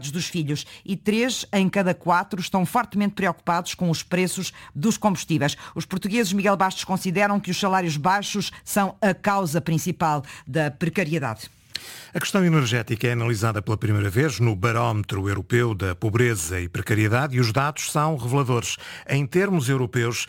necessidades dos filhos e 3 em cada 4 estão fortemente preocupados com os preços dos combustíveis. Os portugueses, Miguel Bastos, consideram que os salários baixos são a causa principal da precariedade. A questão energética é analisada pela primeira vez no Barómetro Europeu da Pobreza e Precariedade e os dados são reveladores. Em termos europeus,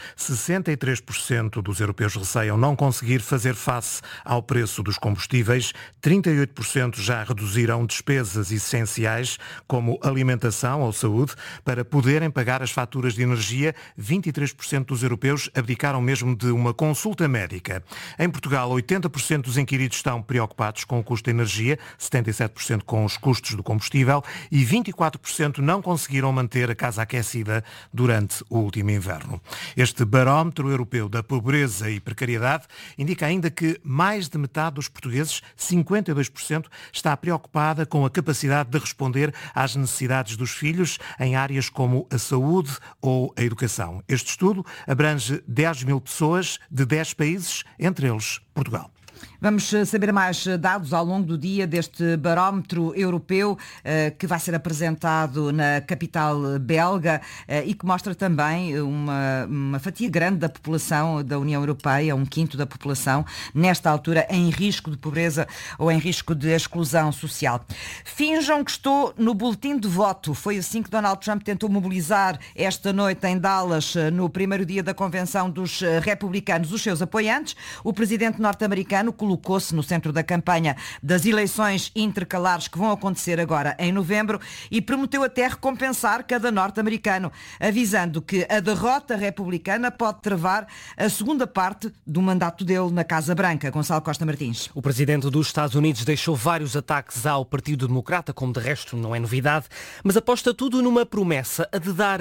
63% dos europeus receiam não conseguir fazer face ao preço dos combustíveis, 38% já reduziram despesas essenciais como alimentação ou saúde para poderem pagar as faturas de energia, 23% dos europeus abdicaram mesmo de uma consulta médica. Em Portugal, 80% dos inquiridos estão preocupados com o custo da energia, 77% com os custos do combustível e 24% não conseguiram manter a casa aquecida durante o último inverno. Este Barómetro Europeu da Pobreza e Precariedade indica ainda que mais de metade dos portugueses, 52%, está preocupada com a capacidade de responder às necessidades dos filhos em áreas como a saúde ou a educação. Este estudo abrange 10 mil pessoas de 10 países, entre eles Portugal. Vamos saber mais dados ao longo do dia deste barómetro europeu que vai ser apresentado na capital belga e que mostra também uma fatia grande da população da União Europeia, 1/5 da população, nesta altura em risco de pobreza ou em risco de exclusão social. Finjam que estou no boletim de voto. Foi assim que Donald Trump tentou mobilizar esta noite em Dallas, no primeiro dia da convenção dos republicanos, os seus apoiantes. O presidente norte-americano colocou-se no centro da campanha das eleições intercalares que vão acontecer agora em novembro e prometeu até recompensar cada norte-americano, avisando que a derrota republicana pode travar a segunda parte do mandato dele na Casa Branca. Gonçalo Costa Martins. O presidente dos Estados Unidos deixou vários ataques ao Partido Democrata, como de resto não é novidade, mas aposta tudo numa promessa a de dar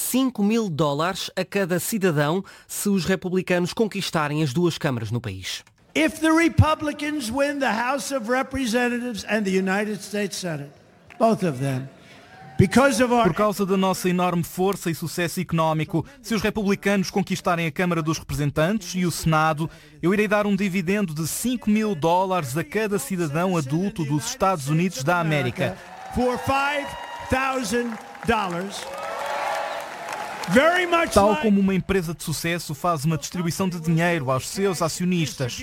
$5.000 a cada cidadão se os republicanos conquistarem as duas câmaras no país. If the Republicans win the House of Representatives and the United States Senate, both of them, por causa da nossa enorme força e sucesso económico, se os republicanos conquistarem a Câmara dos Representantes e o Senado, eu irei dar um dividendo de $5.000 a cada cidadão adulto dos Estados Unidos da América. For $5,000. Tal como uma empresa de sucesso faz uma distribuição de dinheiro aos seus acionistas.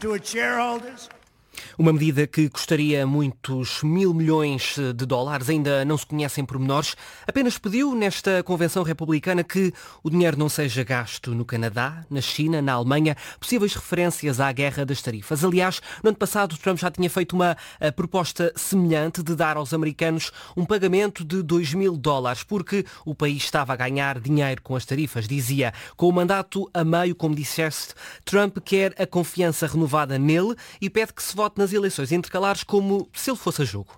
Uma medida que custaria muitos $1.000 milhões, ainda não se conhecem pormenores, apenas pediu nesta convenção republicana que o dinheiro não seja gasto no Canadá, na China, na Alemanha, possíveis referências à guerra das tarifas. Aliás, no ano passado Trump já tinha feito uma proposta semelhante de dar aos americanos um pagamento de $2.000, porque o país estava a ganhar dinheiro com as tarifas. Dizia, com o mandato a meio, como disseste, Trump quer a confiança renovada nele e pede que se vote nas eleições intercalares como se ele fosse a jogo.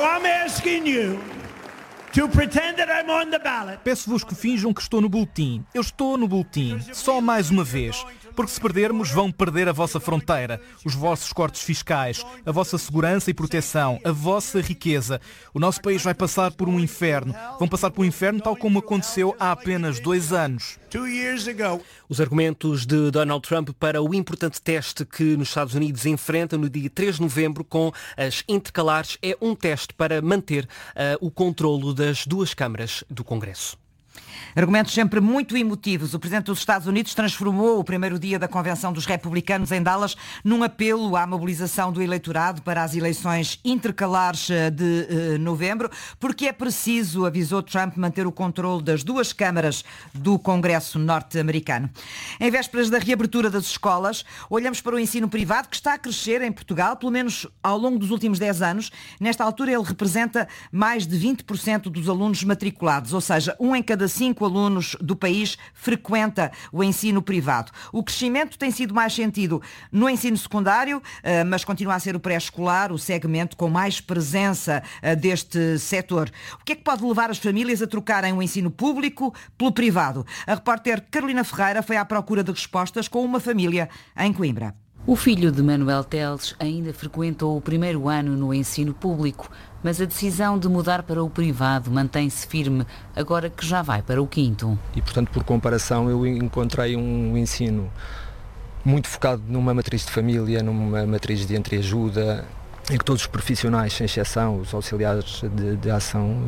Peço-vos que finjam que estou no boletim. Eu estou no boletim, só mais uma vez. Porque se perdermos, vão perder a vossa fronteira, os vossos cortes fiscais, a vossa segurança e proteção, a vossa riqueza. O nosso país vai passar por um inferno. Vão passar por um inferno tal como aconteceu há apenas 2 anos. Os argumentos de Donald Trump para o importante teste que nos Estados Unidos enfrenta no dia 3 de novembro com as intercalares é um teste para manter o controlo das duas câmaras do Congresso. Argumentos sempre muito emotivos. O Presidente dos Estados Unidos transformou o primeiro dia da Convenção dos Republicanos em Dallas num apelo à mobilização do eleitorado para as eleições intercalares de novembro, porque é preciso, avisou Trump, manter o controle das duas câmaras do Congresso norte-americano. Em vésperas da reabertura das escolas, olhamos para o ensino privado que está a crescer em Portugal, pelo menos ao longo dos últimos 10 anos. Nesta altura ele representa mais de 20% dos alunos matriculados, ou seja, 1 em cada 5 alunos do país frequenta o ensino privado. O crescimento tem sido mais sentido no ensino secundário, mas continua a ser o pré-escolar o segmento com mais presença deste setor. O que é que pode levar as famílias a trocarem o ensino público pelo privado? A repórter Carolina Ferreira foi à procura de respostas com uma família em Coimbra. O filho de Manuel Teles ainda frequentou o primeiro ano no ensino público, mas a decisão de mudar para o privado mantém-se firme, agora que já vai para o 5º. E, portanto, por comparação, eu encontrei um ensino muito focado numa matriz de família, numa matriz de entreajuda, em que todos os profissionais, sem exceção, os auxiliares de ação,